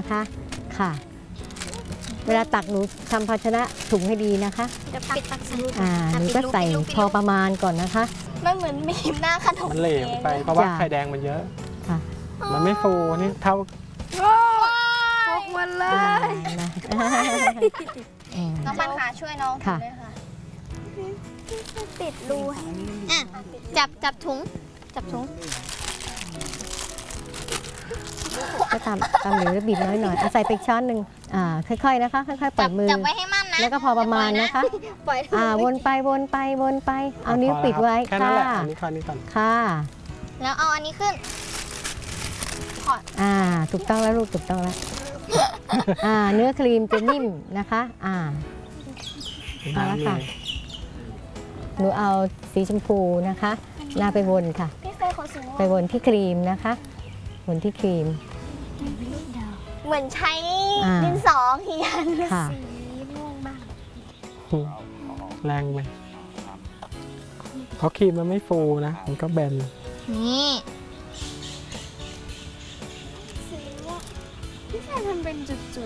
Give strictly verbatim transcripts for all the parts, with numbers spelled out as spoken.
นะคะค่ะเวลาตักหนูทำภาชนะถุงให้ดีนะคะจะปิดตักใส่อ่าหนูก็ใส่พอประมาณก่อนนะคะมันเหมือนมีหน้าขนมมันเหลวไปเพราะว่าจ้ะไข่แดงมันเยอะค่ะมันไม่ฟูนี่เท่าพกมันเลได้ยนะอืมน้องปันหาช่วยน้องค่ะด้วยค่ะติดรูอ่ะจับจับถุงจับถุงก็ตามตามเหลวแล้วบีบน้อยหน่อยเอาใส่ไปอีกช้อนหนึ่งอ่าค่อยๆนะคะค่อยๆปล่จัอบ ยมือจับไว้ให้มั่นนะแล้วก็พอประมาณนะคะปล่อยอ่าวนไปวนไปวนไป เอานิ้วพอปิดไว้แค่นั้นค่ะแหละอันนี้ก่อนนี้ก่อนค่ะแล้วเอาอันนี้ขึ้นถอดอ่าถูกต้องแล้วลูกถูกต้องแล้วอ่าเนื้อครีมจะนิ่มนะคะอ่า เอาละค่ะ หนูเอาสีชมพูนะคะนาไปวนค่ะพี่เฟยขอสูงไปวนที่ครีมนะคะวนที่ครีมเหมือนใช้อ่าดินสอเขียนค่ะสีม่วงบ้างแรงไปเพราะครีมมันไม่ฟูนะ มันก็แบนนี่สีม่วงพี่เฟยทำเป็นจุด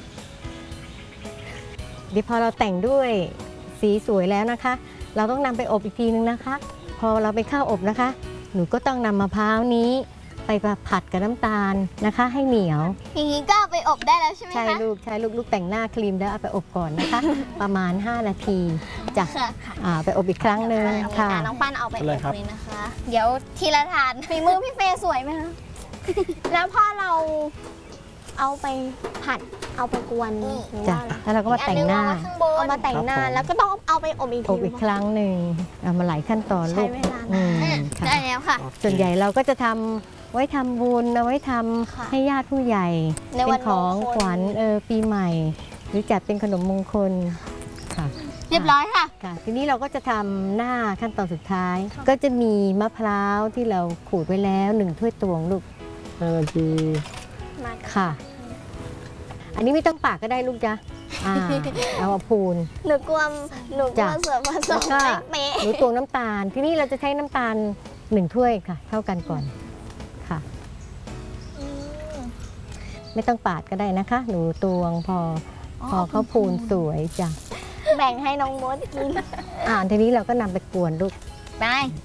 เดี๋ยวพอเราแต่งด้วยสีสวยแล้วนะคะ เราต้องนำไปอบอีกทีนึงนะคะ พอเราไปเข้าอบนะคะ หนูก็ต้องนำมะพร้าวนี้ ไปผัดกับน้ำตาลนะคะ ให้เหนียวๆอย่างนี้ก็เอาไปอบได้แล้วใช่ไหมคะใช่ลูกใช่ลูกลูกแต่งหน้าครีมแล้วเอาไปอบก่อนนะคะ ประมาณ ห้า นาทีจ้ะค่ะอ่าไปอบอีกครั้งหนึ่งค่ะอ่น้องปั้นเอาไปอบเลยนะคะ เดี๋ยวทีละถาดฝีมือพี่เฟยสวยไหมคะ แล้วพอเราเอาไปผัดเอาไปกวนหรือจ้ะว่าแล้วเราก็มาแต่งหน้าเอามาแต่งหน้าแล้วก็ต้องเอาไปอบอีกอทีบอีกครั้งหนึ่งเอามาหลายขั้นตอนลูใช้กเวลาอืนาม นค่ะได้แล้วค่ะส่วนใหญ่เราก็จะทำไว้ทำบุญเอาไว้ทำค่ะให้ญาติผู้ใหญ่ในเป็วันนของมงคลขวัญเออปีใหม่ หรือจัดเป็นขนมมงคลค่ะเรียบร้อยค่ะค่ะ ทีนี้เราก็จะทำหน้าขั้นตอนสุดท้าย ก็จะมีมะพร้าวที่เราขูดไว้แล้วหนึ่งถ้วยตวงลูกห้านาทีมาค่ะ อันนี้ไม่ต้องปากก็ได้ลูกจ้ะอ่าเอามาพูนหนูกลัวหนูกลัจ้ะวเสือผสมแล้วก็ไม่เป๊ะหนูตวงน้ำตาล ที่นี่เราจะใช้น้ำตาลหนึ่งถ้วยค่ะ เท่ากันก่อนค่ะอืมไม่ต้องปาดก็ได้นะคะ หนูตวงพอพอเขาพูนสวยจ้ะแบ่งให้น้องมดกินอ่าทีนี้เราก็นำไปกวนลูกไป